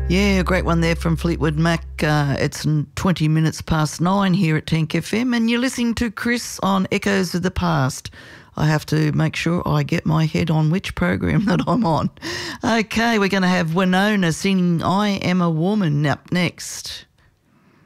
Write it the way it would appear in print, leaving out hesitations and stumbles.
Yeah, a great one there from Fleetwood Mac. It's 20 minutes past 9 here at Tank FM, and you're listening to Chris on Echoes of the Past. I have to make sure I get my head on which program that I'm on. Okay, we're going to have Winona singing I Am a Woman up next.